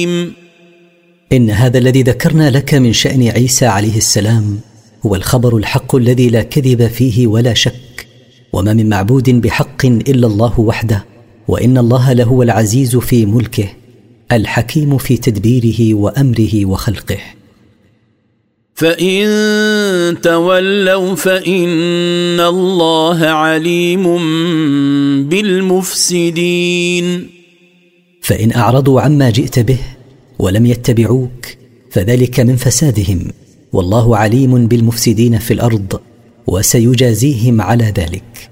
إن هذا الذي ذكرنا لك من شأن عيسى عليه السلام هو الخبر الحق الذي لا كذب فيه ولا شك، وما من معبود بحق إلا الله وحده، وإن الله لهو العزيز في ملكه الحكيم في تدبيره وأمره وخلقه. فإن تولوا فإن الله عليم بالمفسدين. فإن أعرضوا عما جئت به ولم يتبعوك فذلك من فسادهم، والله عليم بالمفسدين في الأرض وسيجازيهم على ذلك.